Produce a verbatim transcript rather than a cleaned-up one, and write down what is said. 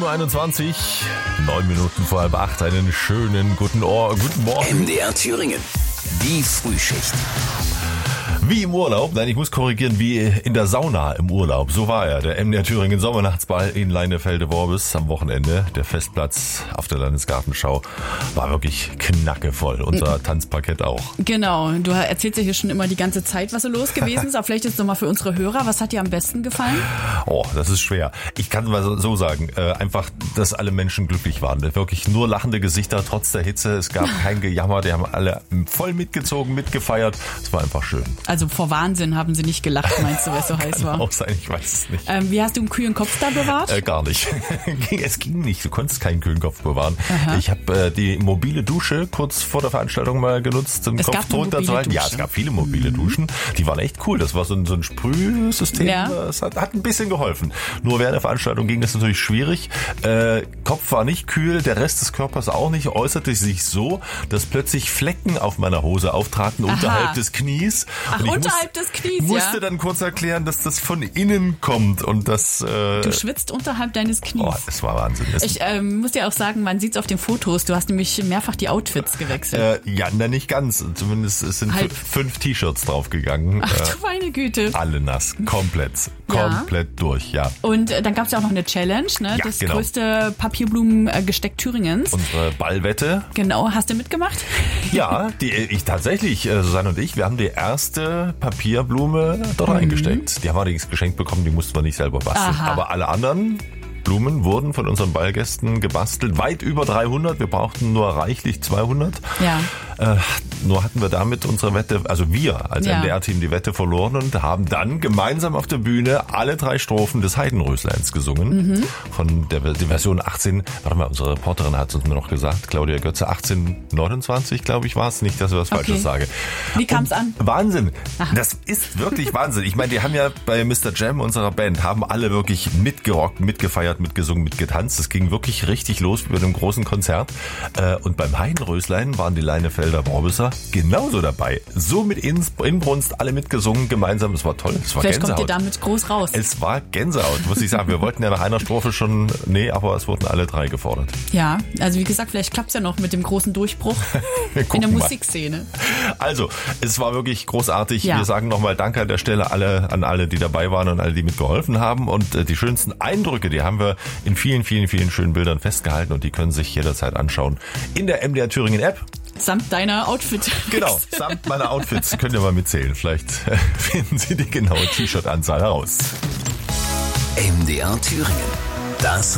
Uhr einundzwanzig, neun Minuten vor halb acht, einen schönen guten, Ohr, guten Morgen. M D R Thüringen, die Frühschicht. Wie im Urlaub, nein, ich muss korrigieren, wie in der Sauna im Urlaub. So war er, der M D R Thüringen Sommernachtsball in Leinefelde-Worbis am Wochenende. Der Festplatz auf der Landesgartenschau war wirklich knackevoll. Unser Tanzparkett auch. Genau, du erzählst ja hier schon immer die ganze Zeit, was so los gewesen ist. Aber vielleicht jetzt nochmal für unsere Hörer, was hat dir am besten gefallen? Oh, das ist schwer. Ich kann mal so sagen, äh, einfach, dass alle Menschen glücklich waren. Wirklich nur lachende Gesichter, trotz der Hitze. Es gab kein Gejammer, die haben alle voll mitgezogen, mitgefeiert. Es war einfach schön. Also vor Wahnsinn haben sie nicht gelacht, meinst du, weil es so heiß war? Kann auch sein, ich weiß es nicht. Ähm, wie hast du einen kühlen Kopf da bewahrt? Äh, gar nicht. Es ging nicht, du konntest keinen kühlen Kopf bewahren. Aha. Ich habe äh, die mobile Dusche kurz vor der Veranstaltung mal genutzt, um den Kopf drunter zu halten. Ja, es gab viele mobile mhm. Duschen. Die waren echt cool. Das war so ein, so ein Sprühsystem. Ja. Das hat, hat ein bisschen geholfen. Nur während der Veranstaltung ging das natürlich schwierig. Äh, Kopf war nicht kühl, der Rest des Körpers auch nicht. Äußerte sich so, dass plötzlich Flecken auf meiner Hose auftraten. Aha. Unterhalb des Knies. Ach, und ich unterhalb muss, des Knies, musste ja? dann kurz erklären, dass das von innen kommt und das... Äh, du schwitzt unterhalb deines Knies. Oh, das war Wahnsinn. Das ich ähm, muss dir auch sagen, man sieht es auf den Fotos, du hast nämlich mehrfach die Outfits gewechselt. Äh, ja, na, nicht ganz. Zumindest es sind Halb. fünf T-Shirts draufgegangen. Ach du meine Güte. Alle nass, komplett, komplett ja. durch, ja. Und äh, dann gab es ja auch noch eine Challenge, ne? Ja, das genau. größte Papierblumen-Gesteck Thüringens. Unsere Ballwette. Genau, hast du mitgemacht? Ja, die, ich tatsächlich, Susanne und ich, wir haben die erste Papierblume dort mhm. reingesteckt. Die haben wir allerdings geschenkt bekommen, die mussten wir nicht selber basteln. Aha. Aber alle anderen Blumen wurden von unseren Ballgästen gebastelt. Weit über dreihundert, wir brauchten nur reichlich zweihundert. Ja. Äh, nur hatten wir damit unsere Wette, also wir als ja. M D R-Team die Wette verloren und haben dann gemeinsam auf der Bühne alle drei Strophen des Heidenrösleins gesungen. Mhm. Von der, der Version achtzehn, warte mal, unsere Reporterin hat es uns noch gesagt, Claudia Götze, achtzehn neunundzwanzig, glaube ich, war es. Nicht, dass ich was okay. Falsches sage. Wie kam es an? Wahnsinn. Aha. Das ist wirklich Wahnsinn. Ich meine, die haben ja bei Mister Jam, unserer Band, haben alle wirklich mitgerockt, mitgefeiert, mitgesungen, mitgetanzt. Das ging wirklich richtig los wie bei einem großen Konzert. Und beim Heidenröslein waren die Leinefelder Worbiser genauso dabei. So mit Inbrunst, alle mitgesungen, gemeinsam. Es war toll. Es war Vielleicht Gänsehaut. kommt ihr damit groß raus. Es war Gänsehaut, muss ich sagen. Wir wollten ja nach einer Strophe schon, nee, aber es wurden alle drei gefordert. Ja, also wie gesagt, vielleicht klappt es ja noch mit dem großen Durchbruch in der Musikszene. Also, es war wirklich großartig. Ja. Wir sagen nochmal Danke an der Stelle alle, an alle, die dabei waren und alle, die mitgeholfen haben. Und äh, die schönsten Eindrücke, die haben wir in vielen, vielen, vielen schönen Bildern festgehalten und die können sich jederzeit anschauen in der M D R Thüringen App. Samt deiner Outfit. Genau, samt meiner Outfits. Könnt ihr mal mitzählen. Vielleicht äh, finden Sie die genaue T-Shirt-Anzahl heraus. M D R Thüringen. Das